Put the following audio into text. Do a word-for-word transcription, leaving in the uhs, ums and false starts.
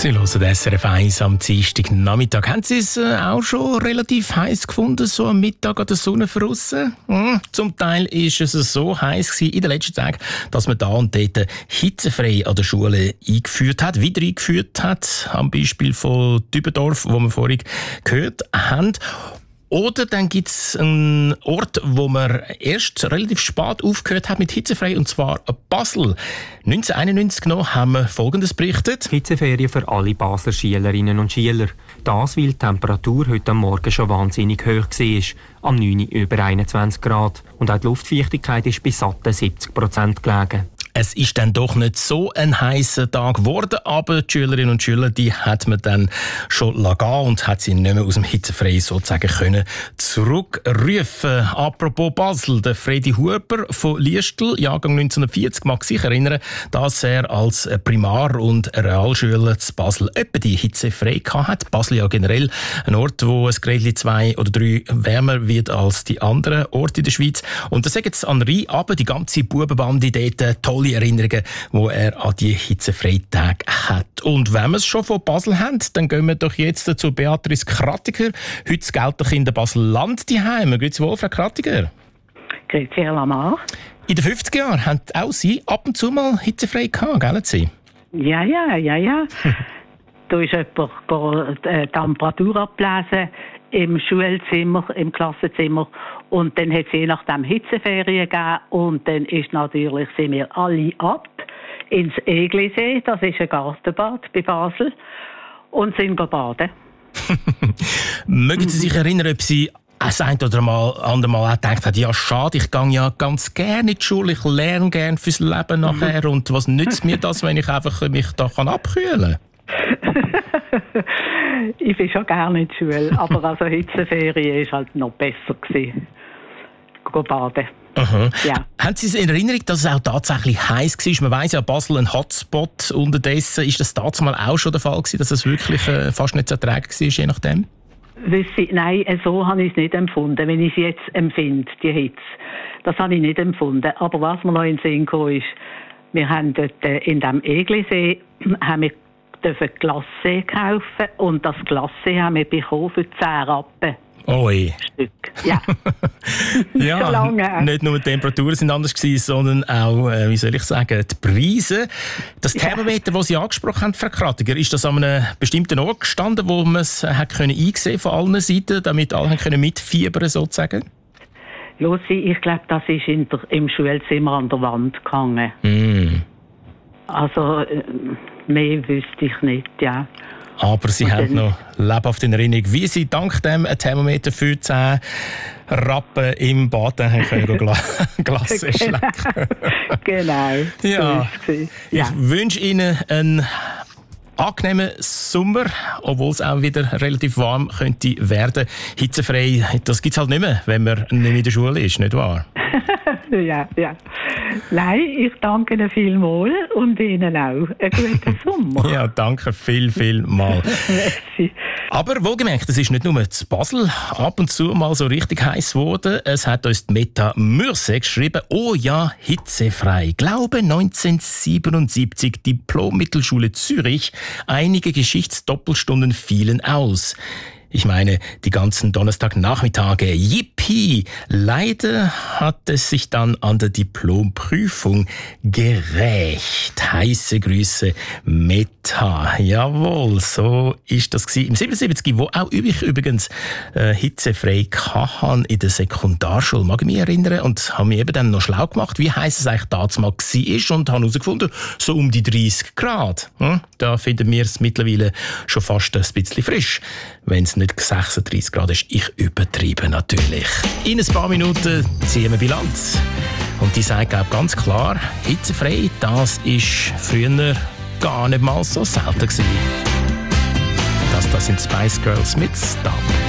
Sie hören den S R F eins am Dienstagnachmittag. Haben Sie es äh, auch schon relativ heiß gefunden, so am Mittag an der Sonne draussen? Hm. Zum Teil war es so heiß in den letzten Tagen, dass man da und dort hitzefrei an der Schule eingeführt hat, wieder eingeführt hat, am Beispiel von Dübendorf, wo wir vorhin gehört haben. Oder dann gibt es einen Ort, wo man erst relativ spät aufgehört hat mit hitzefrei, und zwar Basel. neunzehnhunderteinundneunzig genau haben wir Folgendes berichtet. Hitzeferien für alle Basler Schülerinnen und Schüler. Das, weil die Temperatur heute am Morgen schon wahnsinnig hoch war. Am neun Uhr über einundzwanzig Grad. Und auch die Luftfeuchtigkeit ist bei satten siebzig Prozent gelegen. Es ist dann doch nicht so ein heißer Tag geworden, aber die Schülerinnen und Schüler, die hat man dann schon gehen und hat sie nicht mehr aus dem Hitzefrei sozusagen können zurückrufen. Apropos Basel, der Fredi Huber von Liestl, Jahrgang neunzehnhundertvierzig, mag sich erinnern, dass er als Primar- und Realschüler zu Basel etwa die Hitze frei hatte. Basel ja generell ein Ort, wo es gerade zwei oder drei wärmer wird als die anderen Orte in der Schweiz. Und da sagen jetzt an Rhein, aber die ganze Bubenbande dort tolle Erinnerungen, die er an die Hitzefreitage hat. Und wenn wir es schon von Basel haben, dann gehen wir doch jetzt zu Beatrice Krattiger. Heute gilt doch in der Basel-Land die Heime. Grüezi wohl, Frau Krattiger. Grüezi, Herr Lamar. In den fünfziger Jahren haben auch Sie ab und zu mal hitzefrei gehabt, gell Sie? Ja, ja, ja, ja. Da ist jemand die Temperatur ablesen im Schulzimmer, im Klassenzimmer. Und dann hat es je nachdem Hitzeferien gegeben. Und dann ist natürlich, sind wir alle ab ins Eglisee, das ist ein Gartenbad bei Basel, und sind baden. Mögen Sie sich erinnern, ob Sie das ein oder mal, andere Mal auch gedacht haben, ja schade, ich gehe ja ganz gerne in die Schule, ich lerne gerne fürs Leben nachher, mhm. und was nützt mir das, wenn ich einfach mich da kann abkühlen kann? Ich bin schon gerne in die Schule, aber also Hitzeferien war halt noch besser gewesen. Go baden. Aha. Ja. Haben Sie es in Erinnerung, dass es auch tatsächlich heiß war? Man weiss ja, Basel ein Hotspot. Unterdessen ist das damals auch schon der Fall gewesen, dass es wirklich äh, fast nicht zu ertragen war, je nachdem? Sie, nein, so habe ich es nicht empfunden, wenn ich es jetzt empfinde, die Hitze. Das habe ich nicht empfunden. Aber was mir noch in den Sinn kam, ist, wir haben dort äh, in diesem Eglisee haben wir dürfen Glasse kaufen, und das Glasse haben wir bekommen für zehn Rappen. Oi. Stück. Ja. Ja, lange. Nicht nur die Temperaturen sind anders gewesen, sondern auch, äh, wie soll ich sagen, die Preise. Das Thermometer, das Sie angesprochen haben, Frau Krattiger, ist das an einem bestimmten Ort gestanden, wo man es einsehen von allen Seiten, damit alle können mitfiebern sozusagen? Lucy, ich glaube, das ist in der, im Schulzimmer an der Wand gehangen. Mm. Also, äh, mehr wüsste ich nicht, ja. Aber Sie und haben noch lebhaft in Erinnerung, wie Sie dank dem ein Thermometer für zehn Rappen im Bad haben können Gla- Glasse schlecken. Genau. Ja. So ja. Ich wünsche Ihnen einen angenehmen Sommer, obwohl es auch wieder relativ warm könnte werden. Hitzefrei, das gibt es halt nicht mehr, wenn man nicht in der Schule ist, nicht wahr? Ja, ja. Nein, ich danke Ihnen vielmals und Ihnen auch. Einen guten Sommer. Ja, danke viel, viel mal. Aber wohlgemerkt, es ist nicht nur zu Basel ab und zu mal so richtig heiß geworden. Es hat uns die Meta Mürse geschrieben, oh ja, hitzefrei. Glaube neunzehnhundertsiebenundsiebzig, Diplom-Mittelschule Zürich. Einige Geschichtsdoppelstunden fielen aus. Ich meine, die ganzen Donnerstagnachmittage. Yippie! Leider hat es sich dann an der Diplomprüfung gerächt. Heiße Grüße, Meta. Jawohl, so ist das gewesen. Im siebenundsiebzig, wo auch ich übrigens äh, hitzefrei hatte in der Sekundarschule, mag ich mich erinnern, und habe mich eben dann noch schlau gemacht, wie heiß es eigentlich damals war, und habe herausgefunden, so um die dreißig Grad. Hm? Da finden wir es mittlerweile schon fast ein bisschen frisch. Wenn es nicht sechsunddreißig Grad ist, ich übertreibe natürlich. In ein paar Minuten ziehen wir Bilanz. Und die sagt, glaube ich, ganz klar, hitzefrei, das ist früher gar nicht mal so selten gewesen. Das, das sind Spice Girls mit Stop.